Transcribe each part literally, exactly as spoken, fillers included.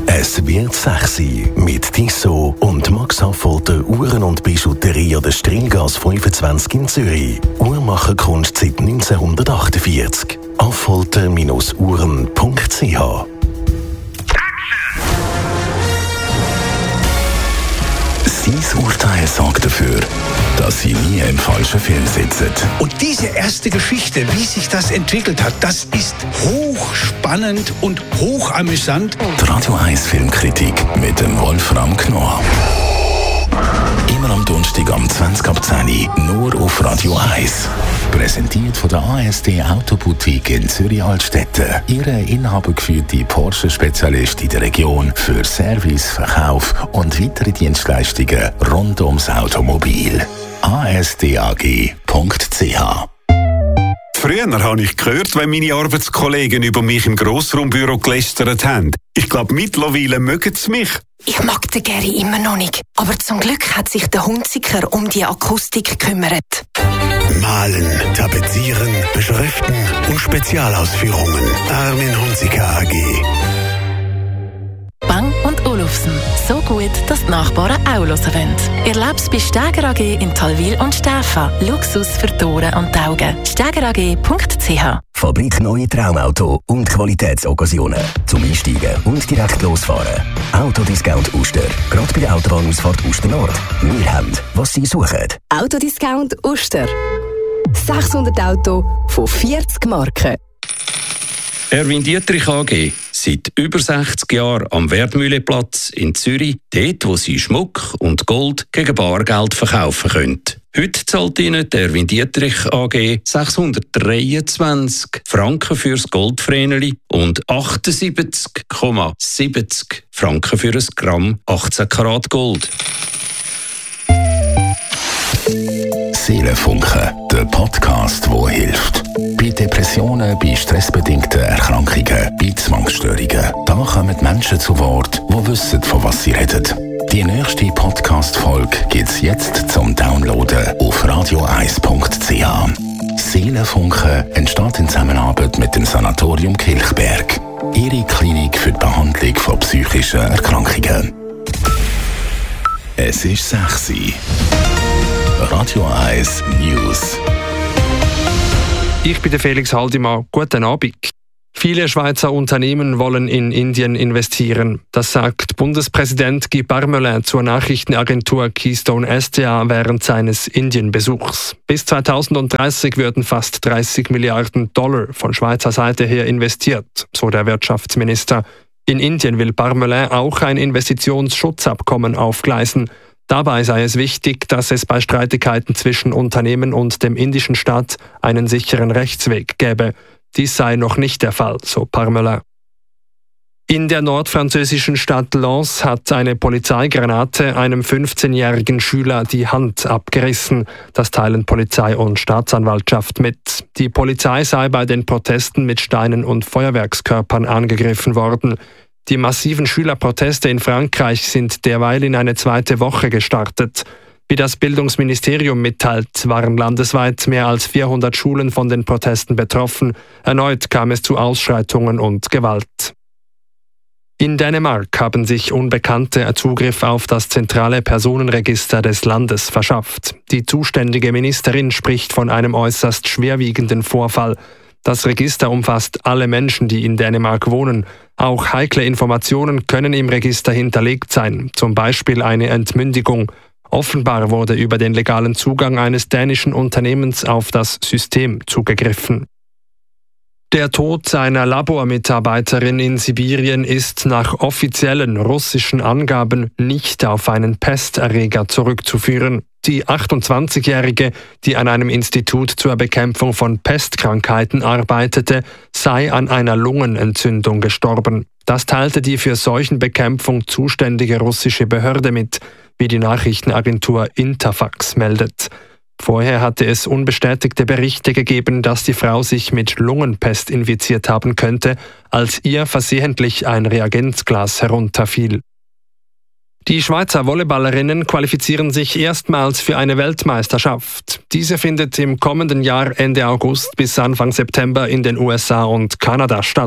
Es wird sexy mit Tissot und Max Affolter Uhren und Bijouterie an der Strilgasse fünfundzwanzig in Zürich. Uhrmacherkunst seit neunzehnhundertachtundvierzig. affolter Bindestrich uhren punkt c h. Sein Urteil sorgt dafür, dass Sie nie im falschen Film sitzen. Und diese erste Geschichte, wie sich das entwickelt hat, das ist hochspannend und hochamüsant. Die Radio eins Filmkritik mit dem Wolfram Knorr. Immer am Donnerstag am zwanzig ab zehn nur auf Radio eins. Präsentiert von der A S D Autoboutique in Zürich-Altstetten. Ihre inhabergeführte Porsche-Spezialist in der Region für Service, Verkauf und weitere Dienstleistungen rund ums Automobil. a s d a g punkt c h. Früher habe ich gehört, wenn meine Arbeitskollegen über mich im Grossraumbüro gelästert haben. Ich glaube, mittlerweile mögen sie mich. Ich mag den Gary immer noch nicht. Aber zum Glück hat sich der Hunziker um die Akustik gekümmert. Malen, tapezieren, beschriften und Spezialausführungen. Armin Hunziker A G. Bang und Olufsen. So gut, dass die Nachbarn auch hören wollen. Erleb's bei Steger A G in Talwil und Stäfa. Luxus für die Ohren und die Augen. steger a g punkt c h. Fabrik Neue Traumauto und Qualitätsoccasionen. Zum Einsteigen und direkt losfahren. Autodiscount Uster. Gerade bei der Autobahnausfahrt Uster Nord. Wir haben, was Sie suchen. Autodiscount Uster. sechshundert Auto von vierzig Marken. Erwin Dietrich A G. Seit über sechzig Jahren am Wertmühleplatz in Zürich, dort, wo Sie Schmuck und Gold gegen Bargeld verkaufen können. Heute zahlt Ihnen der Erwin Dietrich A G sechshundertdreiundzwanzig Franken fürs Goldvreneli und achtundsiebzig Komma siebzig Franken für ein Gramm achtzehn Karat Gold. Seelenfunken, der Podcast, der hilft. Bei Depressionen, bei stressbedingten Erkrankungen, bei Zwangsstörungen. Da kommen Menschen zu Wort, die wissen, von was sie reden. Die nächste Podcast-Folge gibt es jetzt zum Downloaden auf radio eins punkt c h. Seelenfunken entsteht in Zusammenarbeit mit dem Sanatorium Kilchberg. Ihre Klinik für die Behandlung von psychischen Erkrankungen. Es ist sexy. Radio eins News. Ich bin der Felix Haldimann. Guten Abend. Viele Schweizer Unternehmen wollen in Indien investieren. Das sagt Bundespräsident Guy Parmelin zur Nachrichtenagentur Keystone S D A während seines Indienbesuchs. Bis zweitausenddreißig würden fast dreißig Milliarden Dollar von Schweizer Seite her investiert, so der Wirtschaftsminister. In Indien will Parmelin auch ein Investitionsschutzabkommen aufgleisen. Dabei sei es wichtig, dass es bei Streitigkeiten zwischen Unternehmen und dem indischen Staat einen sicheren Rechtsweg gäbe. Dies sei noch nicht der Fall, so Parmelin. In der nordfranzösischen Stadt Lens hat eine Polizeigranate einem fünfzehnjährigen Schüler die Hand abgerissen. Das teilen Polizei und Staatsanwaltschaft mit. Die Polizei sei bei den Protesten mit Steinen und Feuerwerkskörpern angegriffen worden. Die massiven Schülerproteste in Frankreich sind derweil in eine zweite Woche gestartet. Wie das Bildungsministerium mitteilt, waren landesweit mehr als vierhundert Schulen von den Protesten betroffen. Erneut kam es zu Ausschreitungen und Gewalt. In Dänemark haben sich Unbekannte Zugriff auf das zentrale Personenregister des Landes verschafft. Die zuständige Ministerin spricht von einem äußerst schwerwiegenden Vorfall. Das Register umfasst alle Menschen, die in Dänemark wohnen. Auch heikle Informationen können im Register hinterlegt sein, zum Beispiel eine Entmündigung. Offenbar wurde über den legalen Zugang eines dänischen Unternehmens auf das System zugegriffen. Der Tod einer Labormitarbeiterin in Sibirien ist nach offiziellen russischen Angaben nicht auf einen Pesterreger zurückzuführen. Die achtundzwanzigjährige, die an einem Institut zur Bekämpfung von Pestkrankheiten arbeitete, sei an einer Lungenentzündung gestorben. Das teilte die für Seuchenbekämpfung zuständige russische Behörde mit, wie die Nachrichtenagentur Interfax meldet. Vorher hatte es unbestätigte Berichte gegeben, dass die Frau sich mit Lungenpest infiziert haben könnte, als ihr versehentlich ein Reagenzglas herunterfiel. Die Schweizer Volleyballerinnen qualifizieren sich erstmals für eine Weltmeisterschaft. Diese findet im kommenden Jahr Ende August bis Anfang September in den U S A und Kanada statt.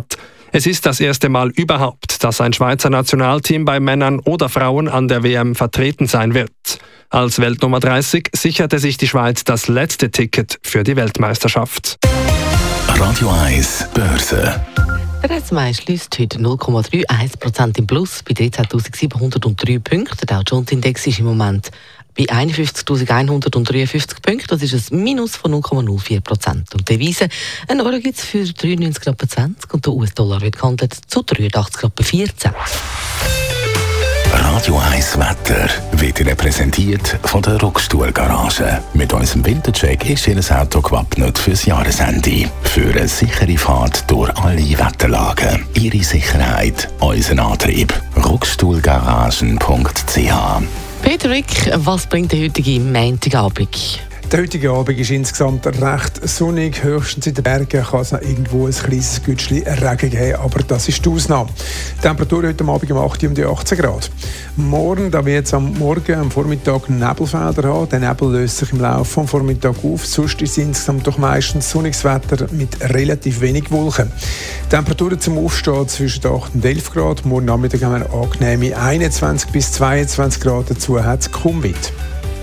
Es ist das erste Mal überhaupt, dass ein Schweizer Nationalteam bei Männern oder Frauen an der W M vertreten sein wird. Als Weltnummer dreißig sicherte sich die Schweiz das letzte Ticket für die Weltmeisterschaft. Radio eins Börse. Der S M I schliesst heute null Komma einunddreißig Prozent im Plus bei dreizehntausendsiebenhundertdrei Punkten. Der Dow Jones Index ist im Moment bei einundfünfzigtausendeinhundertdreiundfünfzig Punkten. Das ist ein Minus von null Komma null vier Prozent. Und die Devise, ein Euro gibt es für dreiundneunzig Komma zwanzig und der U S-Dollar wird gehandelt zu dreiundachtzig Komma vierzehn. Radio eins Wetter wird Ihnen präsentiert von der Rockstuhl-Garage. Mit unserem Wintercheck ist Ihr Auto gewappnet fürs Jahresende. Für eine sichere Fahrt durch alle Wetterlagen. Ihre Sicherheit, unser Antrieb. rockstuhlgaragen punkt c h. Peter Wick, was bringt der heutige Montagabend? Der heutige Abend ist insgesamt recht sonnig. Höchstens in den Bergen kann es noch irgendwo ein kleines Gütschli Regen geben, aber das ist die Ausnahme. Die Temperatur heute Abend um acht um die achtzehn Grad. Morgen, da wird es am Morgen, am Vormittag Nebelfelder haben. Der Nebel löst sich im Laufe des Vormittags auf. Sonst ist es insgesamt doch meistens sonniges Wetter mit relativ wenig Wolken. Die Temperaturen zum Aufstehen zwischen acht und elf Grad. Morgen Nachmittag haben wir angenehme einundzwanzig bis zweiundzwanzig Grad. Dazu hat es kaum Wind.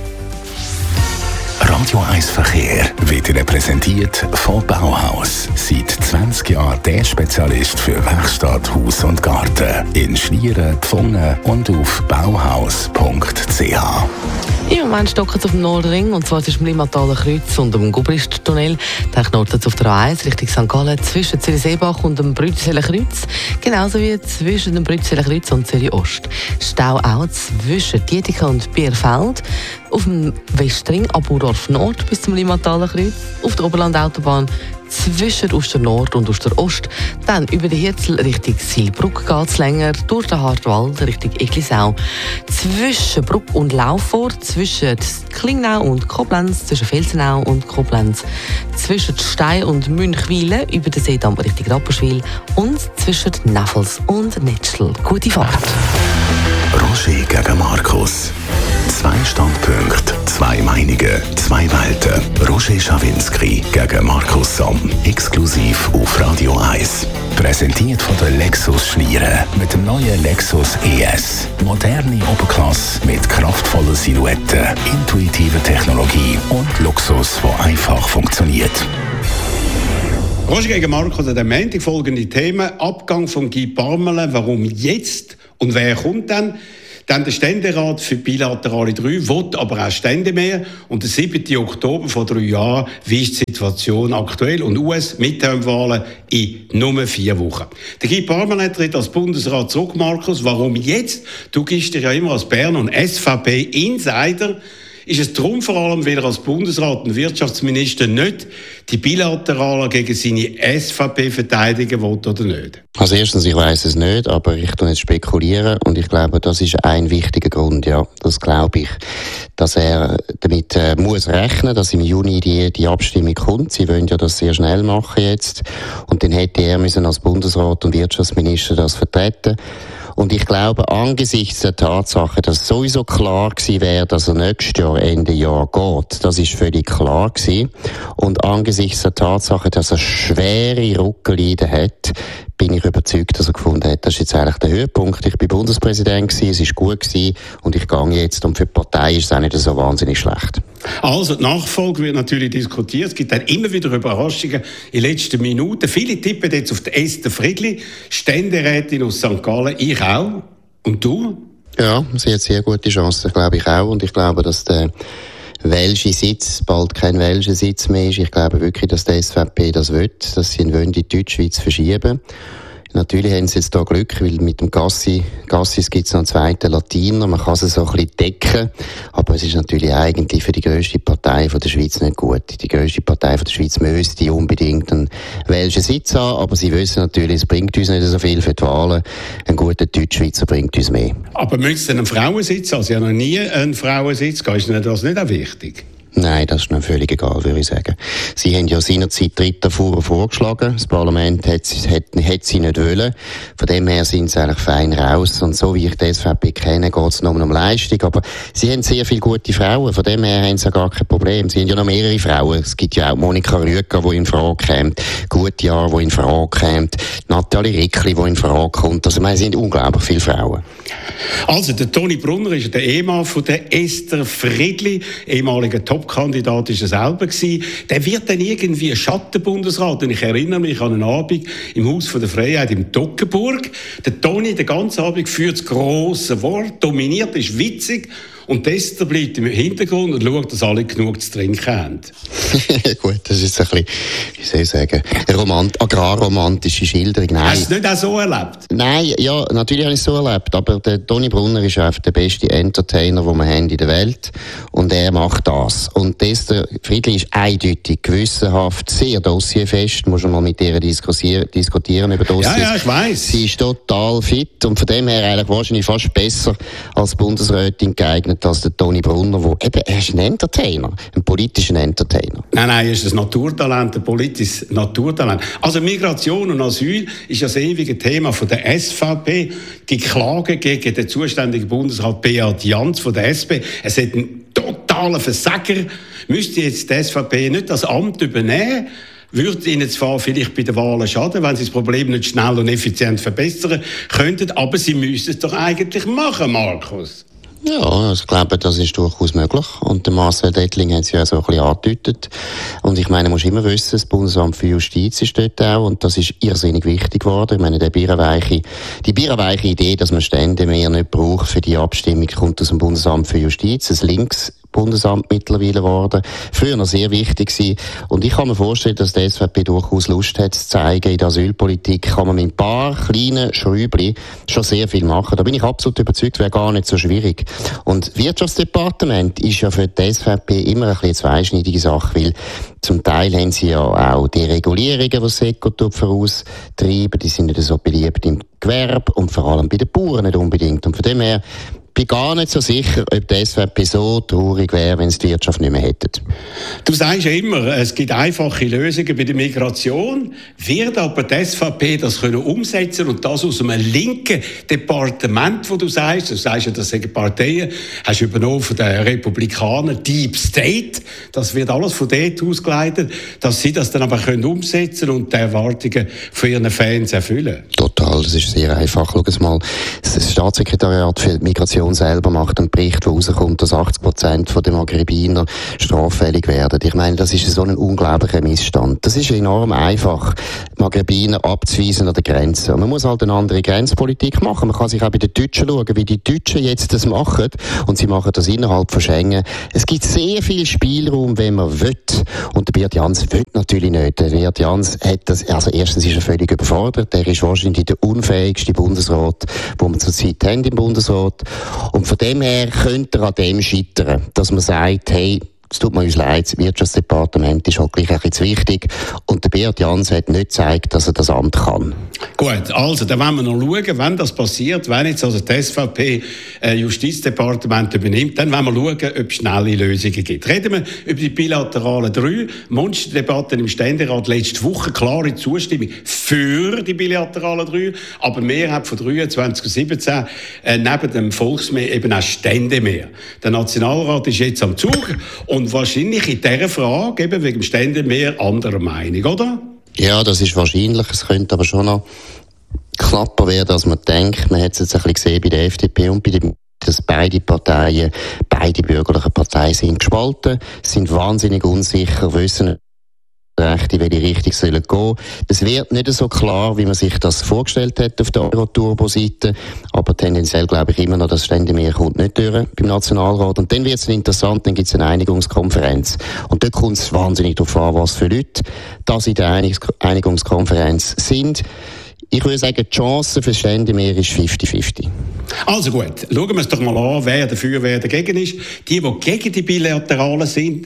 Radio eins Verkehr wird Ihnen präsentiert von Bauhaus. Seit zwanzig Jahren der Spezialist für Werkstatt, Haus und Garten. In Schlieren, Pfungen und auf bauhaus punkt c h. Im Moment stocken sie auf dem Nordring, und zwar zwischen dem Limmataler Kreuz und dem Gubrist-Tunnel. Dann knurrt es auf der A eins Richtung Sankt Gallen zwischen Zürich-Seebach und dem Brützeler Kreuz. Genauso wie zwischen dem Brützeler Kreuz und Zürich-Ost. Stau auch zwischen Dietika und Bierfeld. Auf dem Westring ab Urdorf Nord bis zum Limmataler Kreuz. Auf der Oberland-Autobahn zwischen Oster Nord und Oster Ost. Dann über die Hirzel Richtung Silbruck geht es länger, durch den Hartwald Richtung Eglisau. Zwischen Bruck und Laufort, zwischen Klingnau und Koblenz, zwischen Felsenau und Koblenz, zwischen Stein und Münchwilen über den Seedamm Richtung Rapperswil und zwischen Neffels und Netschl. Gute Fahrt. Roger gegen Markus. Zwei Standpunkte, zwei Meinungen, zwei Welten. Roger Schawinski gegen Markus Somm. Exklusiv auf Radio eins. Präsentiert von der Lexus Schlieren mit dem neuen Lexus E S. Moderne Oberklasse mit kraftvollen Silhouetten, intuitiver Technologie und Luxus, der einfach funktioniert. Roger gegen Markus, an dem Montag folgende Themen. Abgang von Guy Parmelin. Warum jetzt? Und wer kommt dann? Dann der Ständerat für bilaterale drei, will aber auch Stände mehr. Und der siebten Oktober vor drei Jahren, wie ist die Situation aktuell? Und U S-Midterm-Wahlen in nur vier Wochen. Der Guy Parmelin tritt als Bundesrat zurück, Markus. Warum jetzt? Du gibst dir ja immer als Berner und S V P-Insider. Ist es darum vor allem, weil er als Bundesrat und Wirtschaftsminister nicht die Bilateralen gegen seine S V P verteidigen will oder nicht? Also erstens, ich weiss es nicht, aber ich tue jetzt spekulieren und ich glaube, das ist ein wichtiger Grund, ja, das glaube ich, dass er damit äh, muss rechnen, dass im Juni die, die Abstimmung kommt. Sie wollen ja das sehr schnell machen jetzt und dann hätte er müssen als Bundesrat und Wirtschaftsminister das vertreten. Und ich glaube, angesichts der Tatsache, dass sowieso klar gewesen wäre, dass er nächstes Jahr, Ende Jahr geht, das ist völlig klar gewesen. Und angesichts der Tatsache, dass er schwere Rückenleiden hat, bin ich überzeugt, dass er gefunden hat, das ist jetzt eigentlich der Höhepunkt. Ich bin Bundespräsident gewesen, es ist gut gewesen und ich gehe jetzt. Und für die Partei ist es auch nicht so wahnsinnig schlecht. Also, die Nachfolge wird natürlich diskutiert. Es gibt dann immer wieder Überraschungen in den letzten Minuten. Viele tippen jetzt auf Esther Friedli, Ständerätin aus Sankt Gallen. Ich auch. Und du? Ja, sie hat sehr gute Chancen, glaube ich auch. Und ich glaube, dass der welsche Sitz bald kein welscher Sitz mehr ist. Ich glaube wirklich, dass die S V P das will, dass sie ihn wollen, in die Deutschschweiz verschieben. Natürlich haben sie jetzt da Glück, weil mit dem Gassi, Gassis gibt es noch einen zweiten Latiner. Man kann sie so ein bisschen decken. Aber es ist natürlich eigentlich für die grösste Partei von der Schweiz nicht gut. Die grösste Partei von der Schweiz müsste unbedingt einen welschen Sitz haben. Aber sie wissen natürlich, es bringt uns nicht so viel für die Wahlen. Ein guter Deutschschweizer bringt uns mehr. Aber müsste es einen Frauensitz haben? Sie haben noch nie einen Frauensitz gehabt. Ist das nicht auch wichtig? Nein, das ist mir völlig egal, würde ich sagen. Sie haben ja seinerzeit Drittaffuhren vorgeschlagen. Das Parlament hat, hat, hat sie nicht wollen. Von dem her sind sie eigentlich fein raus. Und so wie ich die S V P kenne, geht es nur um Leistung. Aber sie haben sehr viele gute Frauen. Von dem her haben sie ja gar kein Problem. Sie haben ja noch mehrere Frauen. Es gibt ja auch Monika Rüegger, die in Frage kommt. Gutjahr, die in Frage kommt. Nathalie Rickli, die in Frage kommt. Also, es sind unglaublich viele Frauen. Also, der Toni Brunner ist der Ehemann von der Esther Friedli, ehemaliger Top-Kandidat ist er selber gewesen. Der wird dann irgendwie Schattenbundesrat. Und ich erinnere mich an einen Abend im Haus von der Freiheit in Toggenburg. Der Toni den ganzen Abend führt das grosse Wort, dominiert, ist witzig. Und Esther bleibt im Hintergrund und schaut, dass alle genug zu trinken haben. Gut, das ist ein bisschen, wie soll ich sagen, eine Romant- agrarromantische Schilderung. Nein. Hast du es nicht auch so erlebt? Nein, ja, natürlich habe ich es so erlebt. Aber der Toni Brunner ist einfach der beste Entertainer, den wir haben in der Welt. Und er macht das. Und Esther Friedli ist eindeutig, gewissenhaft, sehr dossierfest. Muss man mal mit ihr diskutieren, diskutieren über Dossiers. Ja, ja, ich weiss. Sie ist total fit und von dem her eigentlich wahrscheinlich fast besser als Bundesrätin geeignet als der Toni Brunner, wo eben, er ist ein Entertainer, ein politischer Entertainer. Nein, nein, er ist ein Naturtalent, ein politisches Naturtalent. Also Migration und Asyl ist ja das ewige Thema von der S V P. Die Klage gegen den zuständigen Bundesrat Beat Jans von der S P. Es hat einen totalen Versager. Müsste jetzt die S V P nicht das Amt übernehmen? Würde ihnen zwar vielleicht bei den Wahlen schaden, wenn sie das Problem nicht schnell und effizient verbessern könnten, aber sie müssen es doch eigentlich machen, Markus. Ja, also ich glaube, das ist durchaus möglich. Und der Marcel Dettling hat es ja so ein bisschen angedeutet. Und ich meine, man muss immer wissen, das Bundesamt für Justiz ist dort auch. Und das ist irrsinnig wichtig geworden. Ich meine, der bierweiche, die bierweiche Idee, dass man Stände mehr nicht braucht für die Abstimmung, kommt aus dem Bundesamt für Justiz. Ein links Bundesamt mittlerweile geworden. Früher noch sehr wichtig gewesen. Und ich kann mir vorstellen, dass die S V P durchaus Lust hat zu zeigen, in der Asylpolitik kann man mit ein paar kleinen Schräubchen schon sehr viel machen. Da bin ich absolut überzeugt, wäre gar nicht so schwierig. Und das Wirtschaftsdepartement ist ja für die S V P immer ein bisschen eine zweischneidige Sache, weil zum Teil haben sie ja auch die Regulierungen, die das Sektor voraustreiben, die sind nicht so beliebt im Gewerbe und vor allem bei den Bauern nicht unbedingt. Und von dem her bin gar nicht so sicher, ob die S V P so traurig wäre, wenn sie die Wirtschaft nicht mehr hätten. Du sagst ja immer, es gibt einfache Lösungen bei der Migration. Wird aber die S V P das können umsetzen und das aus einem linken Departement, wo du sagst, du sagst ja, das sind Parteien, hast du übernommen von den Republikanern, Deep State, das wird alles von dort ausgeleitet, dass sie das dann aber können umsetzen und die Erwartungen von ihren Fans erfüllen? Total, das ist sehr einfach. Schau es mal, das Staatssekretariat für Migration selber macht einen Bericht, wo rauskommt, dass achtzig Prozent der Maghrebiner straffällig werden. Ich meine, das ist so ein unglaublicher Missstand. Das ist enorm einfach, Maghrebiner abzuweisen an der Grenze. Und man muss halt eine andere Grenzpolitik machen. Man kann sich auch bei den Deutschen schauen, wie die Deutschen jetzt das machen. Und sie machen das innerhalb von Schengen. Es gibt sehr viel Spielraum, wenn man will. Und der Beat Jans will natürlich nicht. Der Beat Jans hat das, also erstens ist er völlig überfordert. Er ist wahrscheinlich der unfähigste Bundesrat, den wir zurzeit haben im Bundesrat. Und von dem her könnte er an dem scheitern, dass man sagt, hey, es tut mir uns leid, das Wirtschaftsdepartement ist halt gleich ein bisschen wichtig. Und der Beat Jans hat nicht gezeigt, dass er das Amt kann. Gut, also, dann wollen wir noch schauen, wenn das passiert, wenn jetzt also die S V P äh, Justizdepartement übernimmt, dann wollen wir schauen, ob es schnelle Lösungen gibt. Reden wir über die bilateralen drei Monsterdebatten im Ständerat letzte Woche, klare Zustimmung für die bilateralen drei, aber Mehrheit von dreiundzwanzig und siebzehn, äh, neben dem Volksmehr eben auch Ständemehr. Der Nationalrat ist jetzt am Zug und wahrscheinlich in dieser Frage, eben wegen dem Ständemehr, anderer Meinung, oder? Ja, das ist wahrscheinlich. Es könnte aber schon noch knapper werden, als man denkt. Man hat es jetzt ein bisschen gesehen bei der F D P und bei dem, dass beide Parteien, beide bürgerlichen Parteien sind gespalten, sind wahnsinnig unsicher, wissen recht, in welche Richtung sollen gehen. Es wird nicht so klar, wie man sich das vorgestellt hat auf der Euro-Turbo-Seite, aber tendenziell glaube ich immer noch, dass Ständemehr kommt nicht durch beim Nationalrat. Und dann wird es interessant, dann gibt es eine Einigungskonferenz. Und dort kommt es wahnsinnig darauf an, was für Leute das in der Einigungskonferenz sind. Ich würde sagen, die Chance für Ständemehr ist fifty fifty. Also gut, schauen wir uns doch mal an, wer dafür, wer dagegen ist. Die, die gegen die Bilateralen sind,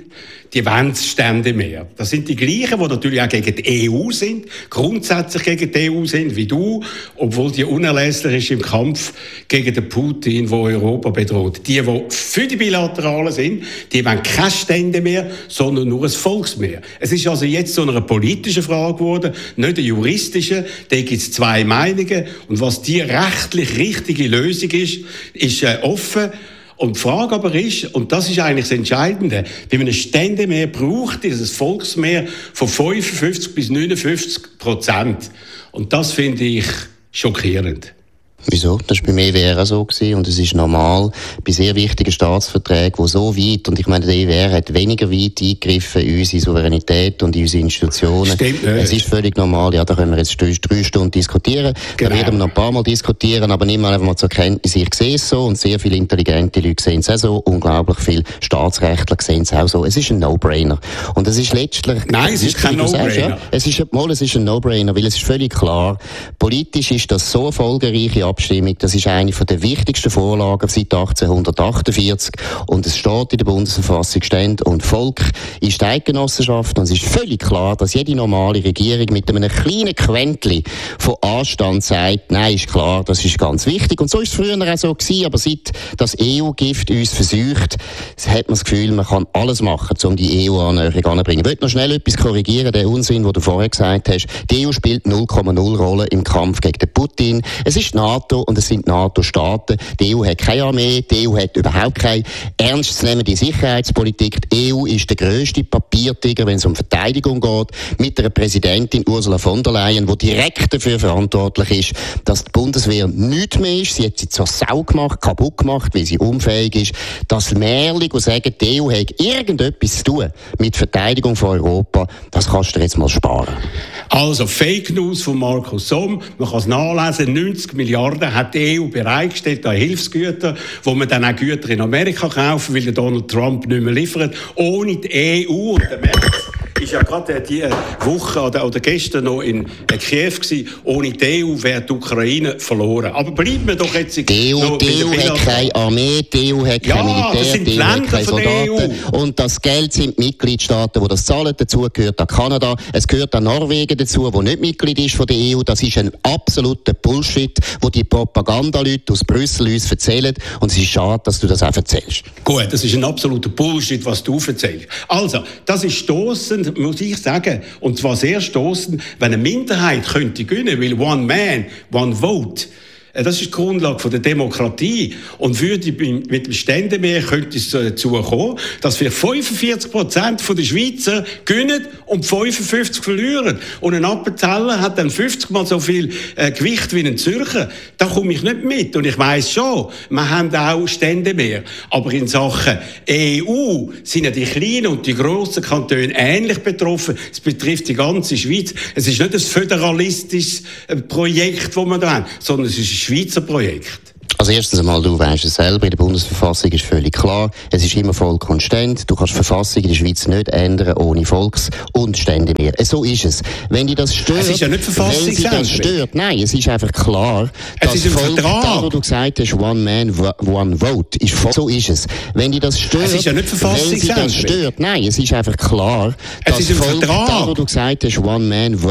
die wollen Stände mehr. Das sind die gleichen, die natürlich auch gegen die E U sind, grundsätzlich gegen die E U sind, wie du, obwohl die unerlässlich ist im Kampf gegen den Putin, der Europa bedroht. Die, die für die Bilateralen sind, die wollen keine Stände mehr, sondern nur ein Volksmeer. Es ist also jetzt so eine politische Frage geworden, nicht eine juristische. Da gibt es zwei Meinungen. Und was die rechtlich richtige Lösung ist, ist äh, offen. Und die Frage aber ist, und das ist eigentlich das Entscheidende, bei einem Ständemeer braucht es ein Volksmeer von fünfundfünfzig bis neunundfünfzig Prozent. Und das finde ich schockierend. Wieso? Das war bei mir E W R auch so gewesen, und es ist normal bei sehr wichtigen Staatsverträgen, die so weit, und ich meine, der E W R hat weniger weit eingegriffen in unsere Souveränität und in unsere Institutionen. Stimmt, es ist völlig normal, ja, da können wir jetzt drei Stunden diskutieren, genau. Da werden wir noch ein paar Mal diskutieren, aber nimm mal einfach mal zur Kenntnis, ich sehe es so, und sehr viele intelligente Leute sehen es auch so, unglaublich viele Staatsrechtler sehen es auch so. Es ist ein No-Brainer. Und es ist letztlich... Nein, es ist kein No-Brainer. Ja, es ist, mal, es ist ein No-Brainer, weil es ist völlig klar, politisch ist das so erfolgreiche Abstimmung, das ist eine der wichtigsten Vorlagen seit achtzehnhundertachtundvierzig, und es steht in der Bundesverfassung, Stände und Volk ist die Eidgenossenschaft, und es ist völlig klar, dass jede normale Regierung mit einem kleinen Quäntchen von Anstand sagt, nein, ist klar, das ist ganz wichtig, und so ist es früher auch so gewesen, aber seit das E U-Gift uns versucht, hat man das Gefühl, man kann alles machen, um die E U-Annäherung anzubringen. Ich möchte noch schnell etwas korrigieren, den Unsinn, den du vorher gesagt hast. Die E U spielt null Komma null Rolle im Kampf gegen den Putin. Es ist die NATO, und es sind NATO-Staaten. Die E U hat keine Armee, die E U hat überhaupt keine ernstzunehmende Sicherheitspolitik. Die E U ist der grösste Papiertiger, wenn es um Verteidigung geht, mit einer Präsidentin Ursula von der Leyen, die direkt dafür verantwortlich ist, dass die Bundeswehr nichts mehr ist. Sie hat sie zur Sau gemacht, kaputt gemacht, weil sie unfähig ist. Das Märchen, das sagen, die E U hat irgendetwas zu tun mit Verteidigung von Europa, das kannst du dir jetzt mal sparen. Also Fake News von Markus Somm, man kann es nachlesen, neunzig Milliarden hat die E U bereitgestellt an Hilfsgüter, wo man dann auch Güter in Amerika kaufen, weil der Donald Trump nicht mehr liefert. Ohne die E U und der März ist ja gerade diese Woche oder, oder gestern noch in Kiew gewesen. Ohne die E U wäre die Ukraine verloren. Aber bleiben wir doch jetzt... Die E U, die E U hat keine Armee, die E U hat ja, kein Militär, die E U hat keine Soldaten. Und das Geld sind die Mitgliedstaaten, die das zahlen. Dazu gehört auch Kanada. Es gehört auch Norwegen dazu, das nicht Mitglied ist von der E U. Das ist ein absoluter Bullshit, wo die Propagandaleute aus Brüssel uns erzählen. Und es ist schade, dass du das auch erzählst. Gut, das ist ein absoluter Bullshit, was du erzählst. Also, das ist stossend, muss ich sagen. Und zwar sehr stossend, wenn eine Minderheit könnte gewinnen, weil one man, one vote. Das ist die Grundlage der Demokratie. Und würde mit dem Ständemeer könnte es dazu kommen, dass wir fünfundvierzig Prozent der Schweizer gewinnen und fünfundfünfzig verlieren. Und ein Appenzeller hat dann fünfzig Mal so viel äh, Gewicht wie ein Zürcher. Da komme ich nicht mit. Und ich weiss schon, wir haben auch Ständemeer. Aber in Sachen E U sind ja die kleinen und die grossen Kantone ähnlich betroffen. Es betrifft die ganze Schweiz. Es ist nicht ein föderalistisches Projekt, das wir da haben, sondern es ist ein Schweizer Projekt. Also erstens einmal, du weisst es selber, in der Bundesverfassung ist völlig klar, es ist immer Volk und Stände. Du kannst die Verfassung in der Schweiz nicht ändern ohne Volks- und Stände mehr. So ist es. Wenn dich das stört... Es ist ja nicht Verfassung, wenn dich das stört, nein, es ist einfach klar, es ist ein Volk, Vertrag. Da, wo du gesagt hast, one man, one vote, ist voll. So ist es. Wenn dich das stört... Es ist ja nicht Verfassung, wenn dich das stört, nein, es ist einfach klar, es dass ist ein Volk, Vertrag. da, wo du gesagt hast, one man,